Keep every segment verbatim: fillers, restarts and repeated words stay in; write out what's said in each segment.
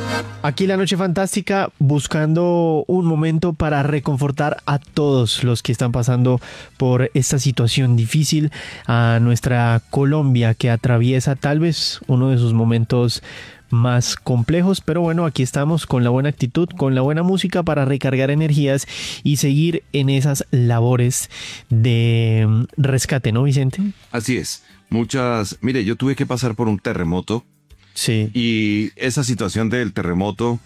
Aquí la Noche Fantástica, buscando un momento para reconfortar a todos los que están pasando por esta situación difícil, a nuestra Colombia que atraviesa tal vez uno de sus momentos más complejos, pero bueno, aquí estamos con la buena actitud, con la buena música para recargar energías y seguir en esas labores de rescate, ¿no, Vicente? Así es. Muchas... Mire, yo tuve que pasar por un terremoto. Sí. Y esa situación del terremoto,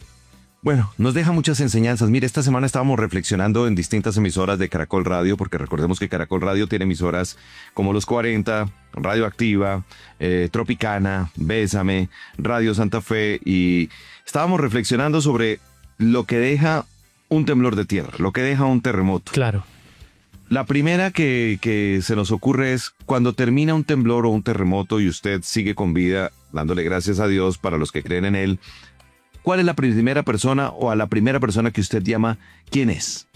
bueno, nos deja muchas enseñanzas. Mire, esta semana estábamos reflexionando en distintas emisoras de Caracol Radio, porque recordemos que Caracol Radio tiene emisoras como Los cuarenta, Radio Activa, eh, Tropicana, Bésame, Radio Santa Fe, y estábamos reflexionando sobre lo que deja un temblor de tierra, lo que deja un terremoto. Claro. La primera que, que se nos ocurre es cuando termina un temblor o un terremoto y usted sigue con vida, dándole gracias a Dios para los que creen en Él, ¿cuál es la primera persona o a la primera persona que usted llama? ¿Quién es?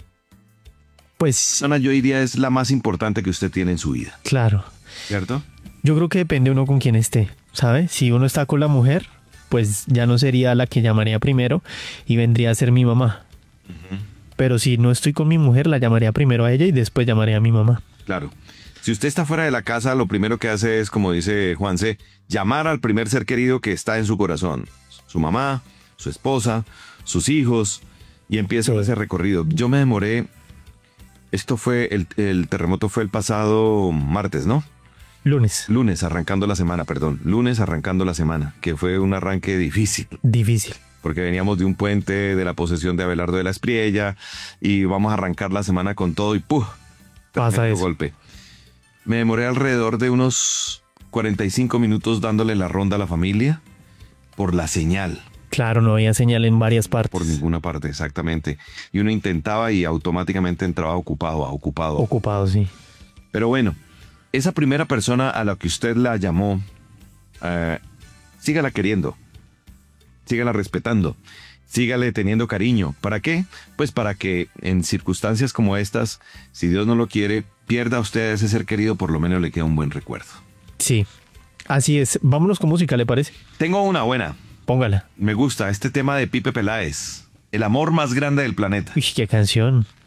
Pues... persona, yo diría, es la más importante que usted tiene en su vida. Claro. ¿Cierto? Yo creo que depende uno con quién esté, ¿sabe? Si uno está con la mujer, pues ya no sería la que llamaría primero y vendría a ser mi mamá. Uh-huh. Pero si no estoy con mi mujer, la llamaría primero a ella y después llamaría a mi mamá. Claro. Si usted está fuera de la casa, lo primero que hace es, como dice Juanse, llamar al primer ser querido que está en su corazón. Su mamá, su esposa, sus hijos, y empieza sí. ese recorrido. Yo me demoré, esto fue, el, el terremoto fue el pasado martes, ¿no? Lunes. Lunes, arrancando la semana, perdón. Lunes, arrancando la semana, que fue un arranque difícil. Difícil. Porque veníamos de un puente de la posesión de Abelardo de la Espriella y vamos a arrancar la semana con todo y ¡puf! Pasa eso. Golpe. Me demoré alrededor de unos cuarenta y cinco minutos dándole la ronda a la familia por la señal. Claro, no había señal en varias partes. Por ninguna parte, exactamente. Y uno intentaba y automáticamente entraba ocupado, ocupado. Ocupado, sí. Pero bueno, esa primera persona a la que usted la llamó, eh, sígala queriendo. Sígala respetando, sígale teniendo cariño. ¿Para qué? Pues para que en circunstancias como estas, si Dios no lo quiere, pierda a usted a ese ser querido, por lo menos le queda un buen recuerdo. Sí, así es. Vámonos con música, ¿le parece? Tengo una buena. Póngala. Me gusta este tema de Pipe Peláez, El amor más grande del planeta. Uy, qué canción.